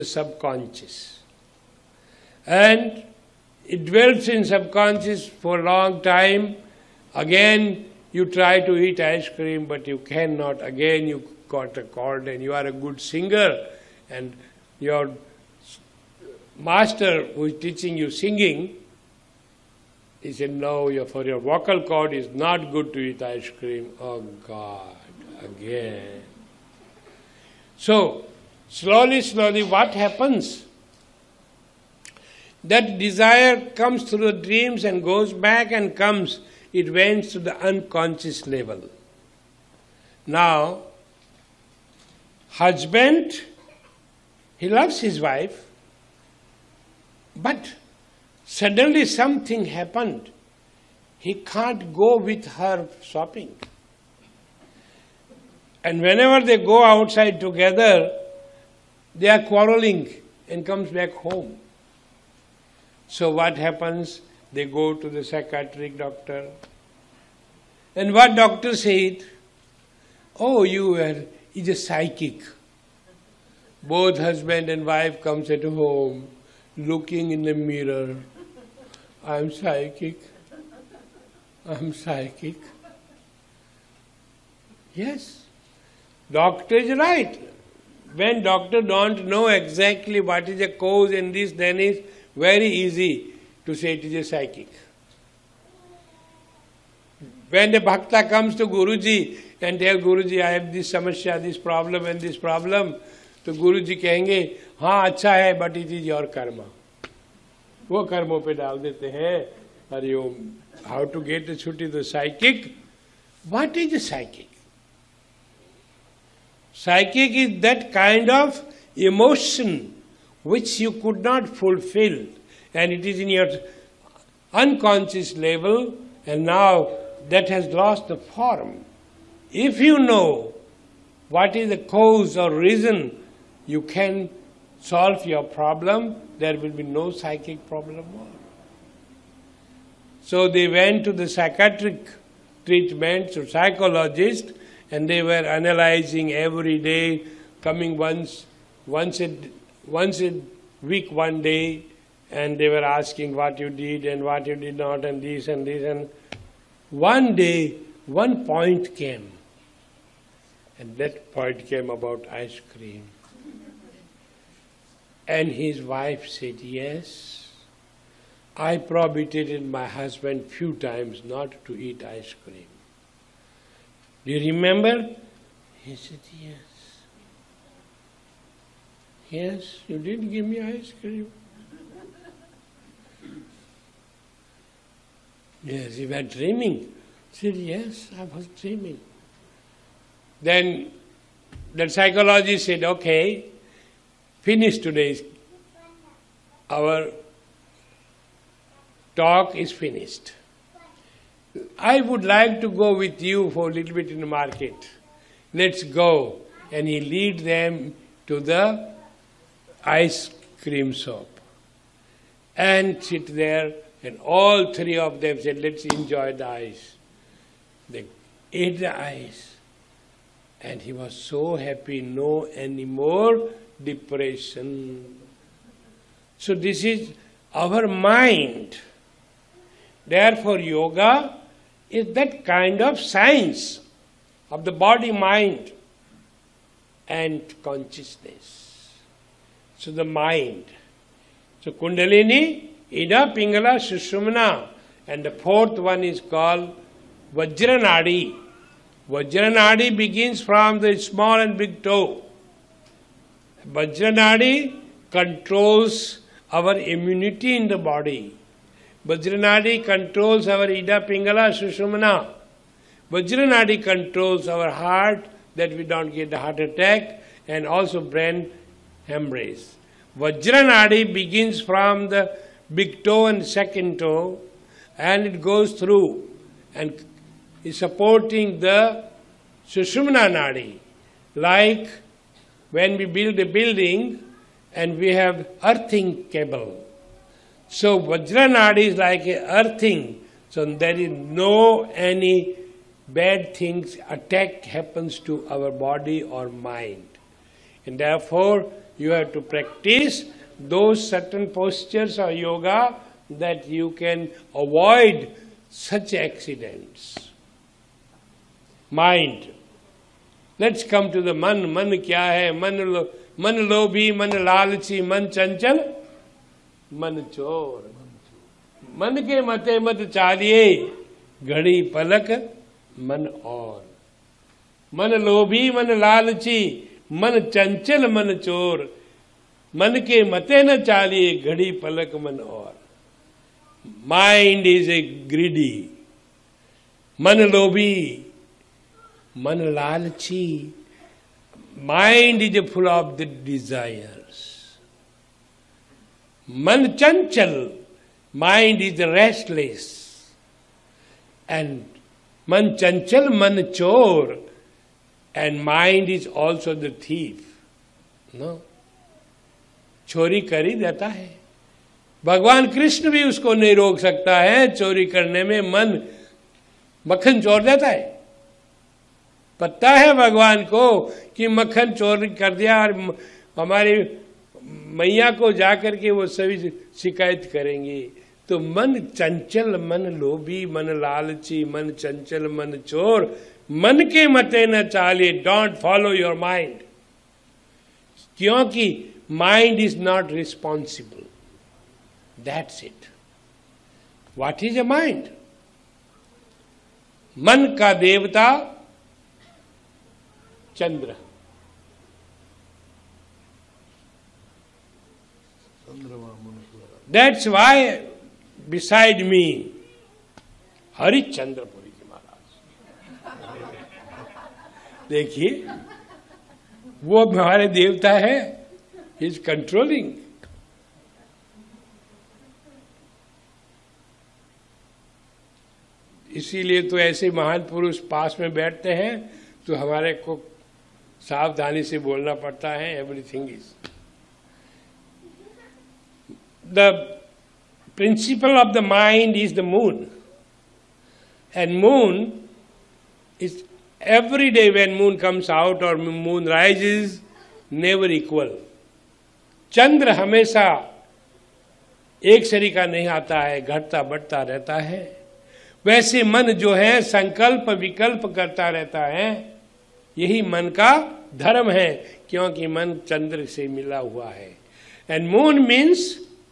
subconscious. And it dwells in subconscious for a long time. Again, you try to eat ice cream, but you cannot. Again, you got a cold and you are a good singer. And your master who is teaching you singing, he said, no, for your vocal cord is not good to eat ice cream. Oh God, again. So, slowly, what happens? That desire comes through the dreams and goes back and comes. It went to the unconscious level. Now, husband, he loves his wife, but suddenly something happened. He can't go with her shopping. And whenever they go outside together, they are quarreling and comes back home. So what happens? They go to the psychiatric doctor. And what doctor said? Oh, he's a psychic. Both husband and wife comes at home, looking in the mirror. I'm psychic. I'm psychic. Yes, doctor is right. When doctor don't know exactly what is the cause in this, then it's very easy to say it is a psychic. When the bhakta comes to Guruji and tell Guruji, I have this samasya, this problem and this problem, तो Guruji कहेंगे, हाँ अच्छा है, but it is your karma. वो कर्मों पे डाल देते हैं. Hariom. How to get a chutti the psychic? What is a psychic? Psychic is that kind of emotion which you could not fulfill, and it is in your unconscious level, and now that has lost the form. If you know what is the cause or reason, you can solve your problem. There will be no psychic problem more. So they went to the psychiatric treatment, to psychologist, and they were analyzing every day, coming once a week, one day, and they were asking what you did and what you did not, and this and this. And one day, one point came, and that point came about ice cream. And his wife said, yes, I prohibited my husband few times not to eat ice cream. Do you remember? He said, yes. Yes, you did give me ice cream. Yes, you were dreaming. He said, yes, I was dreaming. Then the psychologist said, okay, finish today's, our talk is finished. I would like to go with you for a little bit in the market. Let's go. And he lead them to the ice cream shop. And sit there, and all three of them said, let's enjoy the ice. They ate the ice. And he was so happy, no anymore depression. So this is our mind. Therefore, yoga is that kind of science of the body, mind, and consciousness. So the mind. So Kundalini, Ida, Pingala, Sushumna, and the fourth one is called Vajranadi. Vajranadi begins from the small and big toe. Vajranadi controls our immunity in the body. Vajranadi controls our Ida, Pingala, Sushumna. Vajranadi controls our heart, that we don't get a heart attack, and also brain hemorrhage. Vajranadi begins from the big toe and second toe, and it goes through and is supporting the Sushumna Nadi. Like when we build a building and we have earthing cable. So Vajranadi is like a earthing, so there is no any bad things, attack happens to our body or mind. And therefore, you have to practice those certain postures of yoga that you can avoid such accidents. Mind. Let's come to the मन. मन क्या है? मन लोभी, मन लालची, मन चंचल, मन चोर. मन के मते मत चालिए, घड़ी पलक मन और. मन लोभी, मन लालची, मन चंचल, मन चोर. मन के मते न चालिए, घड़ी पलक मन और. Mind is a greedy. मन लोभी, मन लालची. Mind is full of the desires. Man chanchal. Mind is restless. And man chanchal, man chor. And mind is also the thief. No? चोरी कर ही देता है. भगवान कृष्ण भी उसको नहीं रोक सकता है. चोरी करने में मन मक्खन चोर देता है. पता है भगवान को कि मक्खन चोरी कर दिया और हमारी मैया को जाकर के वो सभी शिकायत करेंगे. तो मन चंचल, मन लोभी, मन लालची, मन चंचल, मन चोर. मन के मते न चाले. Don't follow your mind. क्योंकि mind is not responsible. That's it. What is a mind? मन का देवता चंद्र. That's why beside me हरिश्चंद्रपुरी जी महाराज. देखिए वो हमारे देवता है. He is controlling. इसीलिए तो ऐसे महान पुरुष पास में बैठते हैं तो हमारे को सावधानी से बोलना पड़ता है. Everything is the principle of the mind is the moon. And moon is every day when moon comes out or moon rises, never equal. चंद्र हमेशा एक सरीका नहीं आता है, घटता बढ़ता रहता है. वैसे मन जो है संकल्प विकल्प करता रहता है. यही मन का धर्म है, क्योंकि मन चंद्र से मिला हुआ है. And moon means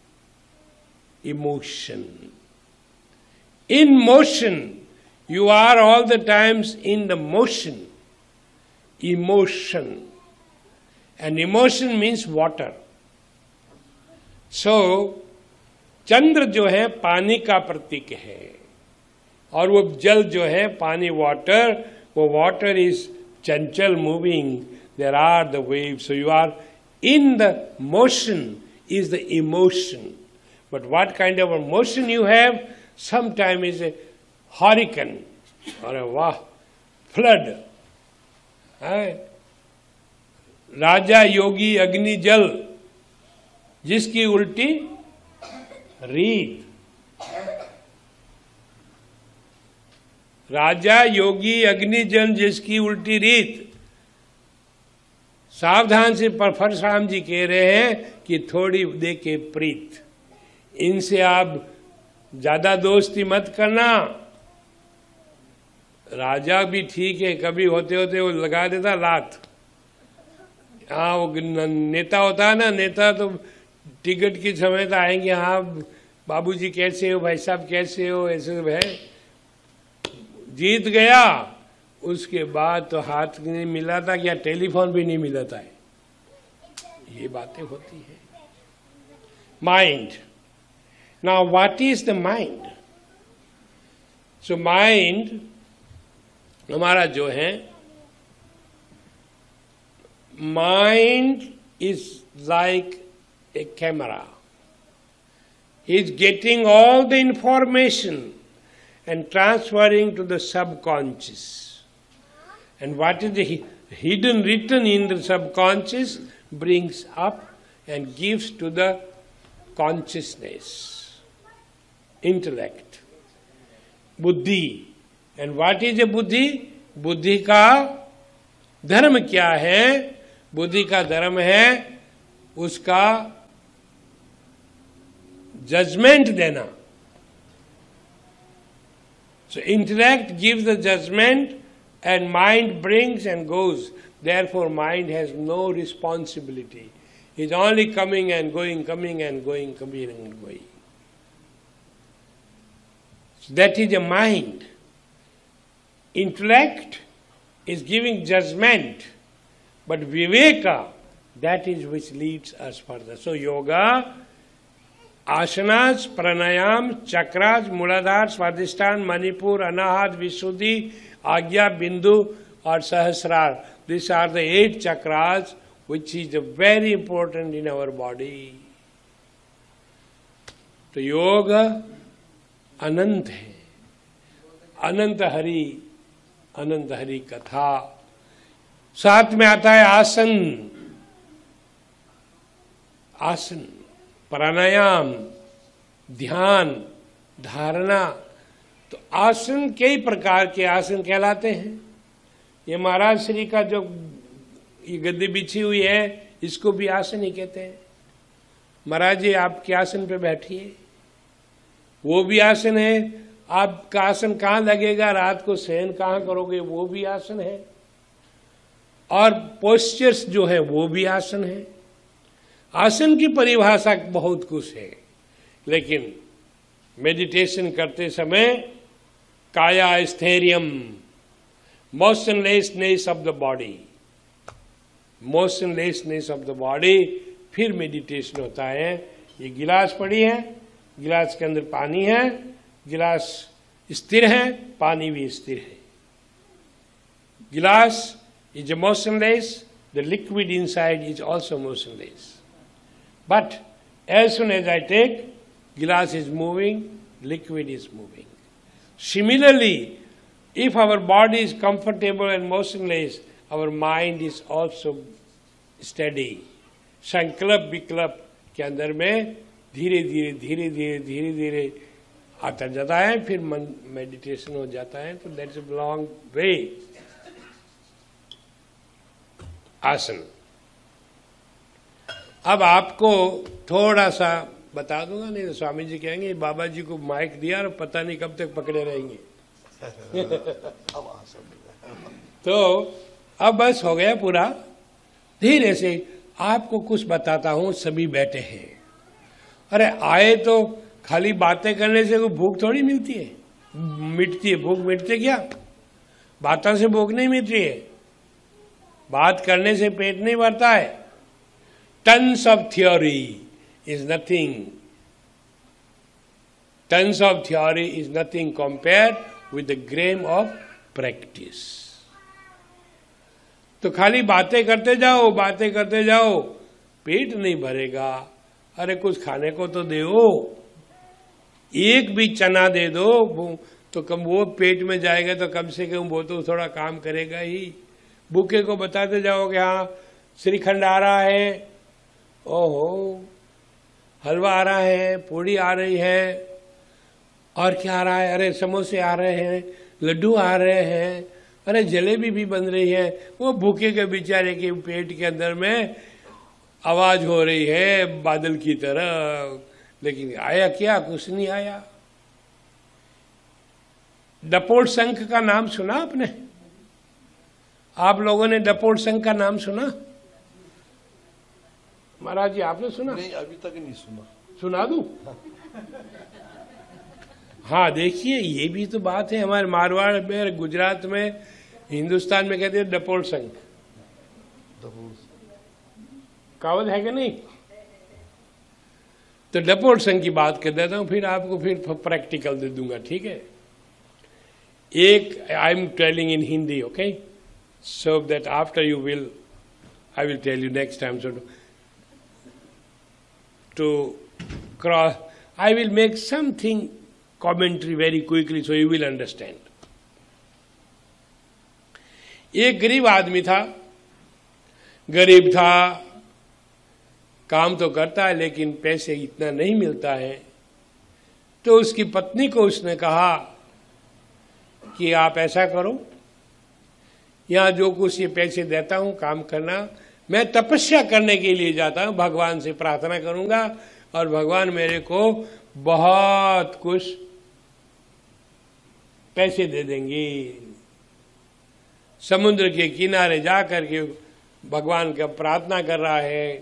emotion. In motion. You are all the times in the motion. Emotion. And emotion means water. So, चंद्र जो है पानी का प्रतीक है. और वो जल जो है पानी वाटर, वो water is Chanchal moving. There are the waves. So you are in the motion is the emotion. But what kind of a motion you have? Sometime is a hurricane, अरे वाह, फ्लड. राजा योगी अग्नि जल, जिसकी उल्टी रीत. राजा योगी अग्नि जल, जिसकी उल्टी रीत. सावधान से परशुराम जी कह रहे हैं कि थोड़ी देखे प्रीत. इनसे आप ज्यादा दोस्ती मत करना. राजा भी ठीक है, कभी होते होते वो लगा देता लात. हाँ, वो नेता होता है ना, नेता तो टिकट की समय तो आएंगे. हाँ बाबूजी कैसे हो, भाई साहब कैसे हो, ऐसे है. जीत गया, उसके बाद तो हाथ नहीं मिला था, क्या टेलीफोन भी नहीं मिला था. ये बातें होती है. Mind. Now what is the mind? So mind हमारा जो है, mind is like a camera. He is getting all the information and transferring to the subconscious. And what is the hidden written in the subconscious brings up and gives to the consciousness, intellect, बुद्धि. And what is a बुद्धि? बुद्धि का धर्म क्या है? बुद्धि का धर्म है उसका जजमेंट देना. So intellect gives the judgment and mind brings and goes. Therefore mind has no responsibility. It's only coming and going, coming and going, coming and going. So that is a mind. Intellect is giving judgment, but viveka, that is which leads us further. So yoga, asanas, pranayam, chakras, muladhara, swadhisthana, manipur, anahat, visuddhi, agya, bindu or sahasrar. These are the 8 chakras which is very important in our body. तो योग अनंत है, अनंत हरि कथा. साथ में आता है आसन, आसन, प्राणायाम, ध्यान, धारणा. तो आसन कई प्रकार के आसन कहलाते हैं. ये महाराज श्री का जो ये गद्दी बिछी हुई है इसको भी आसन ही कहते हैं. महाराज जी आपके आसन पे बैठिए, वो भी आसन है. आपका आसन कहाँ लगेगा, रात को शयन कहाँ करोगे, वो भी आसन है. और पोस्चर्स जो है वो भी आसन है. आसन की परिभाषा बहुत कुछ है, लेकिन मेडिटेशन करते समय काया स्थैर्यम, मोशनलेसनेस of the body, मोशनलेसनेस of the body, फिर मेडिटेशन होता है. ये गिलास पड़ी है, गिलास के अंदर पानी है, गिलास स्थिर है, पानी भी स्थिर है. गिलास is motionless, the liquid inside is also motionless. But as soon as I take, glass is moving, liquid is moving. Similarly, if our body is comfortable and motionless, our mind is also steady. संकल्प विकल्प के अंदर में धीरे धीरे धीरे धीरे धीरे धीरे आता जाता है, फिर मेडिटेशन हो जाता है. तो दैट्स अ लॉन्ग वे. आसन. अब आपको थोड़ा सा बता दूंगा, नहीं तो स्वामी जी कहेंगे बाबा जी को माइक दिया और पता नहीं कब तक पकड़े रहेंगे. तो अब बस हो गया पूरा. धीरे से आपको कुछ बताता हूं. सभी बैठे हैं. अरे आए तो खाली बातें करने से कोई भूख थोड़ी मिलती है, मिटती है. भूख मिटती क्या? बातों से भूख नहीं मिटती है, बात करने से पेट नहीं भरता है. Tons of theory is nothing, tons of theory is nothing compared with the grain of practice. तो खाली बातें करते जाओ, बातें करते जाओ, पेट नहीं भरेगा. अरे कुछ खाने को तो दो, एक भी चना दे दो तो कम वो पेट में जाएगा, तो कम से कम वो तो थोड़ा काम करेगा ही. भूखे को बताते जाओ कि हाँ श्रीखंड आ रहा है, ओहो हलवा आ रहा है, पूड़ी आ रही है, और क्या आ रहा है, अरे समोसे आ रहे हैं, लड्डू आ रहे हैं, अरे जलेबी भी बन रही है. वो भूखे के बेचारे के पेट के अंदर में आवाज हो रही है बादल की तरह, लेकिन आया क्या? कुछ नहीं आया. डपोट संघ का नाम सुना आपने? आप लोगों ने डपोट संघ का नाम सुना? महाराज जी आपने सुना? नहीं, अभी तक नहीं सुना. सुना दूं? हाँ देखिए, ये भी तो बात है. हमारे मारवाड़ में, गुजरात में, हिंदुस्तान में कहते हैं डपोट संघ. कहावत है कि नहीं? तो डपोट संघ की बात कर देता हूं, फिर आपको फिर प्रैक्टिकल दे दूंगा. ठीक है? एक I am telling in Hindi, okay, so that after you will, I will tell you next time. So to cross, I will make something commentary very quickly so you will understand. एक गरीब आदमी था, गरीब था, काम तो करता है लेकिन पैसे इतना नहीं मिलता है. तो उसकी पत्नी को उसने कहा कि आप ऐसा करो, यहाँ जो कुछ ये पैसे देता हूँ काम करना, मैं तपस्या करने के लिए जाता हूँ, भगवान से प्रार्थना करूंगा और भगवान मेरे को बहुत कुछ पैसे दे देंगे। समुद्र के किनारे जा करके भगवान का प्रार्थना कर रहा है,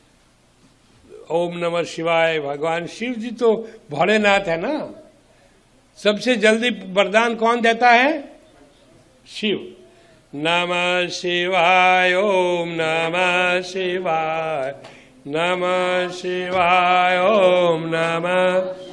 ओम नमः शिवाय। भगवान शिव जी तो भोलेनाथ है ना, सबसे जल्दी वरदान कौन देता है? शिव। नमः शिवाय, ओम नमः शिवाय, नमः शिवाय, ओम नमः